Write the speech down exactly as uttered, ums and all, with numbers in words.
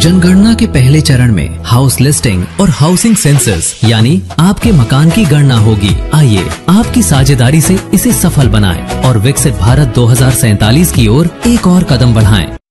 जनगणना के पहले चरण में हाउस लिस्टिंग और हाउसिंग सेंसस यानी आपके मकान की गणना होगी। आइए आपकी साझेदारी से इसे सफल बनाएं और विकसित भारत दो हज़ार सैंतालीस की ओर एक और कदम बढ़ाएं।